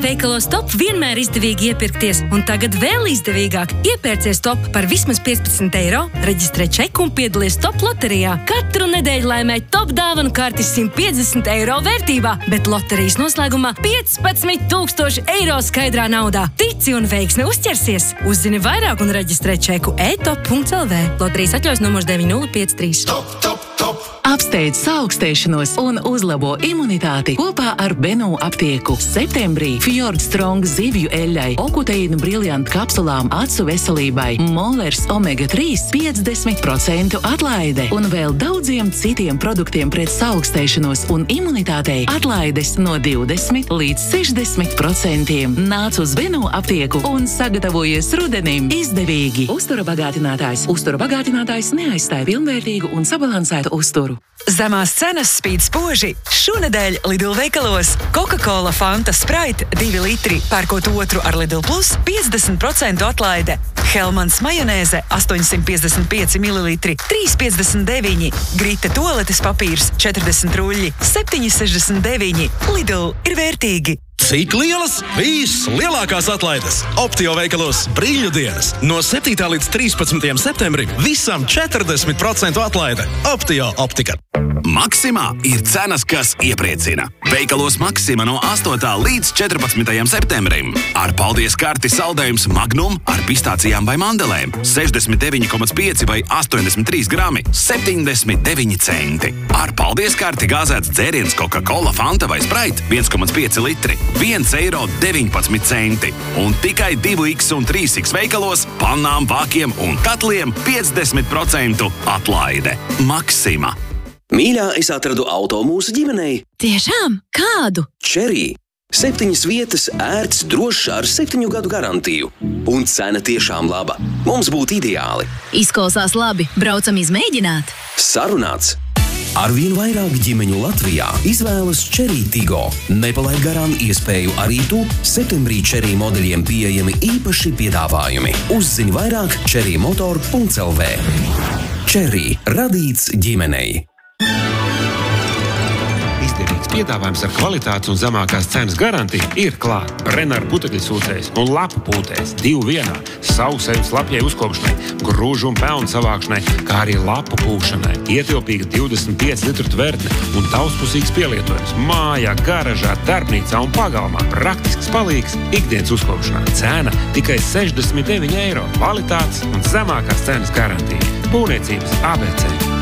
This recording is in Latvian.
Veikalos Top vienmēr izdevīgi iepirkties, un tagad vēl izdevīgāk. Iepērcies Top par vismaz 15 eiro, reģistrē čeku un piedalies Top loterijā. Katru nedēļu laimē Top dāvanu karti 150 eiro vērtībā, bet loterijas noslēgumā 15 000 eiro skaidrā naudā. Tici un veiksme uzķersies! Uzzini vairāk un reģistrē čeku e-top.lv. Loterijas atļaujas numurs 9053. Top! Apsteidz saaugstēšanos un uzlabo imunitāti kopā ar Benu aptieku. Septembrī Fjord Strong zivju eļļai, okuteīnu briljantu kapsulām acu veselībai, Molers omega-3 50% atlaide un vēl daudziem citiem produktiem pret saaugstēšanos un imunitātei atlaides no 20 līdz 60%. Nāc uz Benu aptieku un sagatavojies rudenim izdevīgi. Uztura bagātinātājs. Uztura bagātinātājs neaizstāja pilnvērtīgu un sabalansētu uzturu. Zemās cenas spīd spoži. Šonedēļ Lidl veikalos Coca-Cola, Fanta, Sprite 2 litri, pērkot otru ar Lidl Plus 50% atlaide. Hellmans majonēze 855 ml 3,59. Grita toaletes papīrs 40 ruļļi 7,69. Lidl ir vērtīgi. Cik lielas? Vislielākās atlaides! Optio veikalos brīļu dienas. No 7. līdz 13. septembrim visam 40% atlaide. Optio optika. Maksimā ir cenas, kas iepriecina. Veikalos Maksima no 8. līdz 14. septembrim. Ar paldies karti saldējums Magnum ar pistācijām vai mandelēm 69,5 vai 83 grami 79 centi. Ar paldies karti gāzēts dzēriens Coca-Cola, Fanta vai Sprite 1,5 litri 1,19 centi. Un tikai 2X un 3X veikalos pannām, vākiem un katliem 50% atlaide. Maksima. Mīļā, es atradu auto mūsu ģimenei. Tiešām? Kādu? Cherry. 7 vietas, ērts, drošs ar 7 gadu garantiju. Un cena tiešām laba. Mums būtu ideāli. Izklausās labi. Braucam izmēģināt. Sarunāts. Arvien vairāk ģimeņu Latvijā izvēlas Cherry Tiggo. Nepalaid garām iespēju arī tu. Septembrī Cherry modeļiem pieejami īpaši piedāvājumi. Uzzini vairāk cherrymotor.lv. Cherry radīts ģimenei. Izdevīgs piedāvājums ar kvalitātes un zemākās cenas garantiju ir klāt. Brenner putekļu sūcējs un lapu pūtējs 2 vienā, sausējums lapjai uzkopšanai, grūžu un pelnu savākšanai, kā arī lapu pūšanai. Ietilpīga 25 litru tvertne un daudzpusīgs pielietojums mājā, garažā, darbnīcā un pagalmā. Praktisks palīgs ikdienas uzkopšanā. Cena tikai 69 eiro. Kvalitātes un zemākās cenas garantija. Būvniecības ABC.